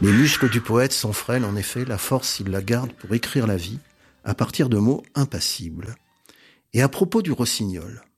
Les muscles du poète sont frêles, en effet, la force, il la garde pour écrire la vie, à partir de mots impassibles. Et à propos du rossignol,